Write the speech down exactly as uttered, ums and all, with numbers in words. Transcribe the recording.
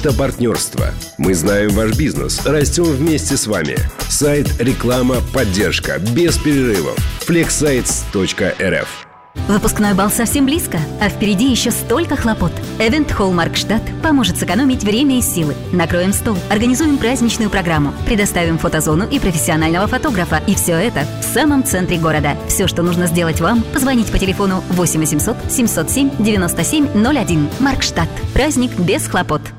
Автопартнерство. Мы знаем ваш бизнес, растем вместе с вами. Сайт, реклама, поддержка. Без перерывов. флексайтс точка эр эф. Выпускной бал совсем близко, а впереди еще столько хлопот. Event Hall Маркштадт поможет сэкономить время и силы. Накроем стол, организуем праздничную программу, предоставим фотозону и профессионального фотографа. И все это в самом центре города. Все, что нужно сделать вам, позвонить по телефону восемь восемьсот семьсот семь девяносто семь ноль один. Маркштадт. Праздник без хлопот.